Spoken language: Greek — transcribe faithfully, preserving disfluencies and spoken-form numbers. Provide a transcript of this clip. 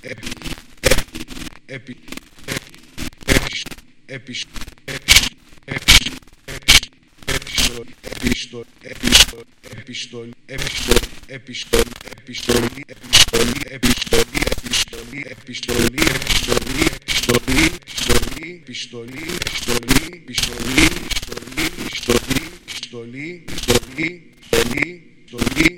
επι επιστολή επιστολή επιστολή επιστολή επιστολή επιστολή επιστολή επιστολή επιστολή επιστολή επιστολή επιστολή επιστολή επιστολή επιστολή επιστολή επιστολή επιστολή